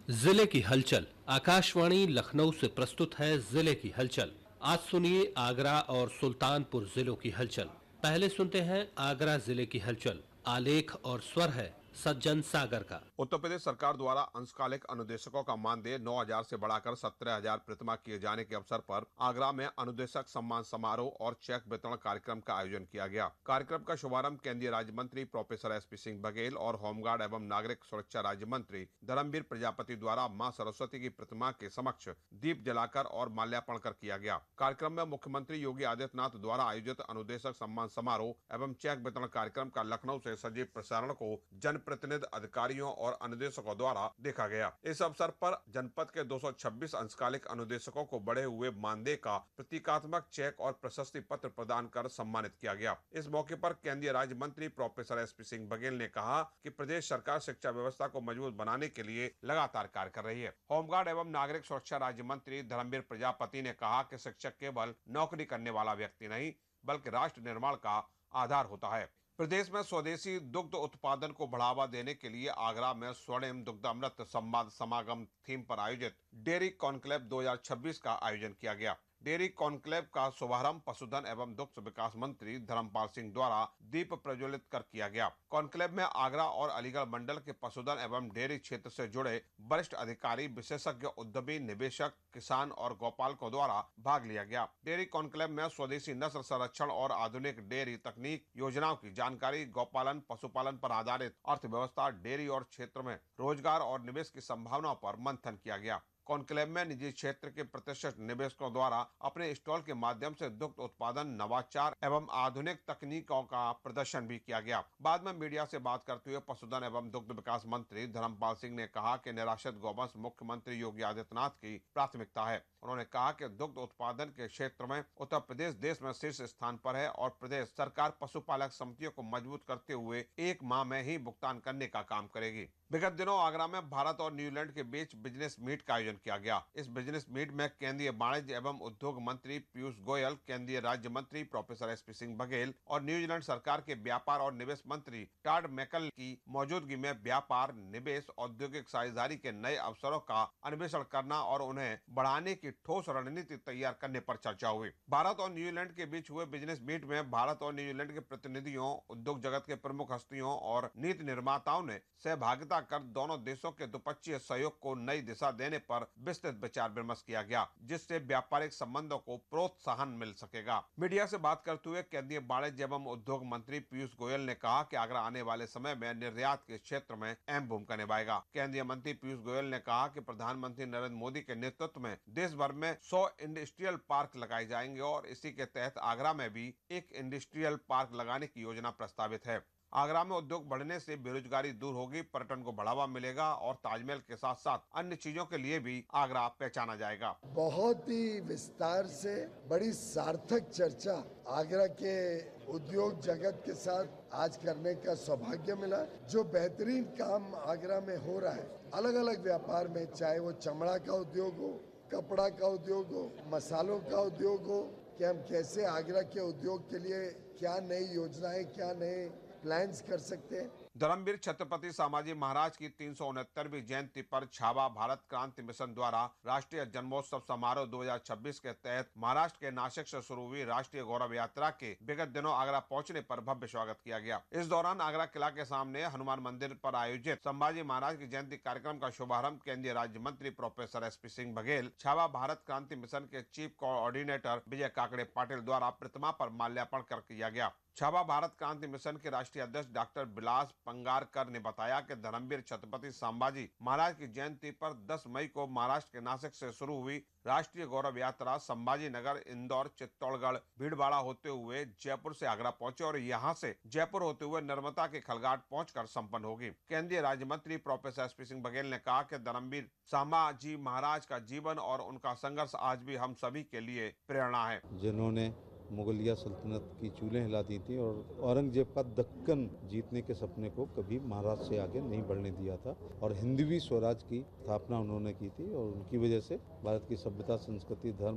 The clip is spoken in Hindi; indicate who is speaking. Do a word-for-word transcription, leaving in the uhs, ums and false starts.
Speaker 1: जिले की हलचल। आकाशवाणी लखनऊ से प्रस्तुत है जिले की हलचल। आज सुनिए आगरा और सुल्तानपुर जिलों की हलचल। पहले सुनते हैं आगरा जिले की हलचल। आलेख और स्वर है सज्जन सागर का।
Speaker 2: उत्तर प्रदेश सरकार द्वारा अंशकालिक अनुदेशकों का मानदेय नौ हजार से बढ़ाकर सत्रह हजार प्रतिमा किए जाने के अवसर पर आगरा में अनुदेशक सम्मान समारोह और चेक वितरण कार्यक्रम का आयोजन किया गया। कार्यक्रम का शुभारंभ केंद्रीय राज्य मंत्री professor S P Singh Baghel और होमगार्ड एवं नागरिक सुरक्षा राज्य मंत्री धर्मवीर प्रजापति द्वारा मां सरस्वती की प्रतिमा के समक्ष दीप जलाकर और माल्यार्पण कर किया गया। कार्यक्रम में मुख्यमंत्री योगी आदित्यनाथ द्वारा आयोजित अनुदेशक सम्मान समारोह एवं चेक वितरण कार्यक्रम का लखनऊ से सजीव प्रसारण को जनप्रतिनिधि, अधिकारियों और अनुदेशकों द्वारा देखा गया। इस अवसर पर जनपद के दो सौ छब्बीस अंशकालिक अनुदेशकों को बढ़े हुए मानदेय का प्रतीकात्मक चेक और प्रशस्ति पत्र प्रदान कर सम्मानित किया गया। इस मौके पर केंद्रीय राज्य मंत्री professor S P Singh Baghel ने कहा कि प्रदेश सरकार शिक्षा व्यवस्था को मजबूत बनाने के लिए लगातार कार्य कर रही है। होमगार्ड एवं नागरिक सुरक्षा राज्य मंत्री धर्मवीर प्रजापति ने कहा कि शिक्षक केवल नौकरी करने वाला व्यक्ति नहीं बल्कि राष्ट्र निर्माण का आधार होता है। प्रदेश में स्वदेशी दुग्ध उत्पादन को बढ़ावा देने के लिए आगरा में स्वर्णिम दुग्धामृत संवाद समागम थीम पर आयोजित डेयरी कॉन्क्लेव दो हजार छब्बीस का आयोजन किया गया। डेयरी कॉन्क्लेव का शुभारंभ पशुधन एवं दुग्ध विकास मंत्री धर्मपाल सिंह द्वारा दीप प्रज्वलित कर किया गया। कॉन्क्लेव में आगरा और अलीगढ़ मंडल के पशुधन एवं डेयरी क्षेत्र से जुड़े वरिष्ठ अधिकारी, विशेषज्ञ, उद्यमी, निवेशक, किसान और गौपालकों द्वारा भाग लिया गया। डेयरी कॉन्क्लेव में स्वदेशी नस्ल संरक्षण और आधुनिक डेयरी तकनीक योजनाओं की जानकारी, गौपालन, पशुपालन पर आधारित अर्थव्यवस्था, डेयरी और क्षेत्र में रोजगार और निवेश की संभावनाओं पर मंथन किया गया। कॉन्क्लेव में निजी क्षेत्र के प्रतिष्ठित निवेशकों द्वारा अपने स्टॉल के माध्यम से दुग्ध उत्पादन, नवाचार एवं आधुनिक तकनीकों का प्रदर्शन भी किया गया। बाद में मीडिया से बात करते हुए पशुधन एवं दुग्ध विकास मंत्री धर्मपाल सिंह ने कहा कि निराश्रित गौवंश मुख्यमंत्री योगी आदित्यनाथ की प्राथमिकता है। उन्होंने कहा कि दुग्ध उत्पादन के क्षेत्र में उत्तर प्रदेश देश में शीर्ष स्थान पर है और प्रदेश सरकार पशुपालक समितियों को मजबूत करते हुए एक माह में ही भुगतान करने का काम करेगी। विगत दिनों आगरा में भारत और न्यूजीलैंड के बीच बिजनेस मीट का आयोजन किया गया। इस बिजनेस मीट में केंद्रीय वाणिज्य एवं उद्योग मंत्री पीयूष गोयल, केंद्रीय राज्य मंत्री professor S P Singh Baghel और न्यूजीलैंड सरकार के व्यापार और निवेश मंत्री टॉड मैकल की मौजूदगी में व्यापार, निवेश, औद्योगिक साझेदारी के नए अवसरों का अन्वेषण करना और उन्हें बढ़ाने की ठोस रणनीति तैयार करने पर चर्चा हुई। भारत और न्यूजीलैंड के बीच हुए बिजनेस मीट में भारत और न्यूजीलैंड के प्रतिनिधियों, उद्योग जगत के प्रमुख हस्तियों और नीति निर्माताओं ने सहभागिता कर दोनों देशों के द्विपक्षीय सहयोग को नई दिशा देने पर विस्तृत विचार विमर्श किया गया, जिससे व्यापारिक संबंधों को प्रोत्साहन मिल सकेगा। मीडिया से बात करते हुए केंद्रीय वाणिज्य एवं उद्योग मंत्री पीयूष गोयल ने कहा कि आगरा आने वाले समय में निर्यात के क्षेत्र में अहम भूमिका निभाएगा। केंद्रीय मंत्री पीयूष गोयल ने कहा कि प्रधानमंत्री नरेंद्र मोदी के नेतृत्व में देश भर में सौ इंडस्ट्रियल पार्क लगाए जाएंगे और इसी के तहत आगरा में भी एक इंडस्ट्रियल पार्क लगाने की योजना प्रस्तावित है। आगरा में उद्योग बढ़ने से बेरोजगारी दूर होगी, पर्यटन को बढ़ावा मिलेगा और ताजमहल के साथ साथ अन्य चीजों के लिए भी आगरा पहचाना जाएगा।
Speaker 3: बहुत ही विस्तार से बड़ी सार्थक चर्चा आगरा के उद्योग जगत के साथ आज करने का सौभाग्य मिला। जो बेहतरीन काम आगरा में हो रहा है अलग अलग व्यापार में, चाहे वो चमड़ा का उद्योग हो, कपड़ा का उद्योग हो, मसालों का उद्योग हो, कि हम कैसे आगरा के उद्योग के लिए क्या नई योजनाएं, क्या नए प्लान्स कर सकते हैं।
Speaker 2: धर्मवीर छत्रपति संभाजी महाराज की तीन सौ उनहत्तरवीं जयंती पर छावा भारत क्रांति मिशन द्वारा राष्ट्रीय जन्मोत्सव समारोह दो हजार छब्बीस के तहत महाराष्ट्र के नासिक से शुरू हुई राष्ट्रीय गौरव यात्रा के विगत दिनों आगरा पहुंचने पर भव्य स्वागत किया गया। इस दौरान आगरा किला के सामने हनुमान मंदिर पर आयोजित संभाजी महाराज की जयंती कार्यक्रम का शुभारंभ केंद्रीय राज्य मंत्री professor S P Singh Baghel, Chhaava Bharat क्रांति मिशन के चीफ कोऑर्डिनेटर विजय काकड़े पाटिल द्वारा प्रतिमा पर माल्यार्पण कर किया गया। छावा भारत क्रांति मिशन के राष्ट्रीय अध्यक्ष डॉक्टर बिलास पंगारकर ने बताया कि धर्मवीर छत्रपति संभाजी महाराज की जयंती पर दस मई को महाराष्ट्र के नासिक से शुरू हुई राष्ट्रीय गौरव यात्रा संभाजी नगर, इंदौर, चित्तौड़गढ़, भीलवाड़ा होते हुए जयपुर से आगरा पहुंचे और यहां से जयपुर होते हुए नर्मदा के खलघाट पहुंचकर संपन्न होगी। केंद्रीय राज्य मंत्री professor S P Singh Baghel ने कहा कि धर्मवीर संभाजी महाराज का जीवन और उनका संघर्ष आज भी हम सभी के लिए प्रेरणा है।
Speaker 4: जिन्होंने मुगलिया सल्तनत की चूल्हें हिला दी थी और औरंगजेब का दक्कन जीतने के सपने को कभी महाराष्ट्र से आगे नहीं बढ़ने दिया था और हिंदवी स्वराज की स्थापना उन्होंने की थी और उनकी वजह से भारत की सभ्यता, संस्कृति, धर्म